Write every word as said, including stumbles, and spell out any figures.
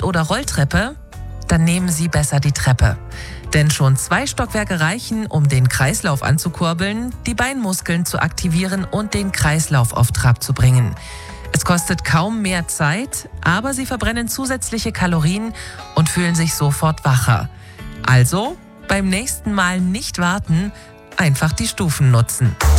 Lift oder Rolltreppe? Dann nehmen Sie besser die Treppe. Denn schon zwei Stockwerke reichen, um den Kreislauf anzukurbeln, die Beinmuskeln zu aktivieren und den Kreislauf auf Trab zu bringen. Es kostet kaum mehr Zeit, aber Sie verbrennen zusätzliche Kalorien und fühlen sich sofort wacher. Also beim nächsten Mal nicht warten, einfach die Stufen nutzen.